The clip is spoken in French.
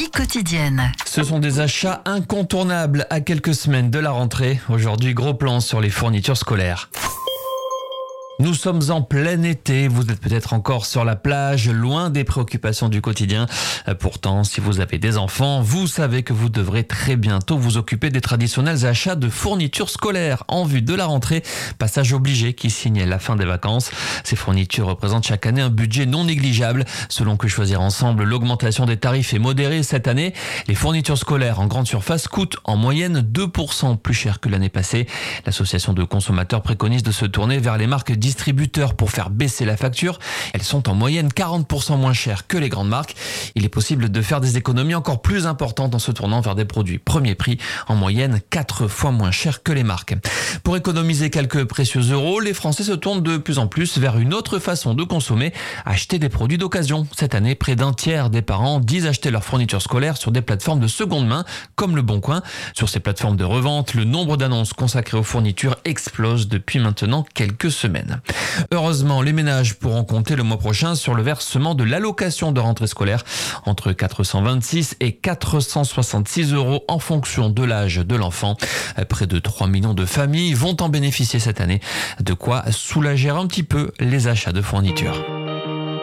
vie quotidienne. Ce sont des achats incontournables à quelques semaines de la rentrée. Aujourd'hui, gros plan sur les fournitures scolaires. Nous sommes en plein été, vous êtes peut-être encore sur la plage, loin des préoccupations du quotidien. Pourtant, si vous avez des enfants, vous savez que vous devrez très bientôt vous occuper des traditionnels achats de fournitures scolaires en vue de la rentrée. Passage obligé qui signe la fin des vacances. Ces fournitures représentent chaque année un budget non négligeable. Selon Que Choisir Ensemble, l'augmentation des tarifs est modérée cette année. Les fournitures scolaires en grande surface coûtent en moyenne 2% plus cher que l'année passée. L'association de consommateurs préconise de se tourner vers les marques distributeurs pour faire baisser la facture. Elles sont en moyenne 40% moins chères que les grandes marques. Il est possible de faire des économies encore plus importantes en se tournant vers des produits premier prix, en moyenne 4 fois moins chers que les marques. Pour économiser quelques précieux euros, les Français se tournent de plus en plus vers une autre façon de consommer, acheter des produits d'occasion. Cette année, près d'un tiers des parents disent acheter leurs fournitures scolaires sur des plateformes de seconde main, comme Le Bon Coin. Sur ces plateformes de revente, le nombre d'annonces consacrées aux fournitures explose depuis maintenant quelques semaines. Heureusement, les ménages pourront compter le mois prochain sur le versement de l'allocation de rentrée scolaire, entre 426 et 466 euros en fonction de l'âge de l'enfant. Près de 3 millions de familles vont en bénéficier cette année, de quoi soulager un petit peu les achats de fournitures.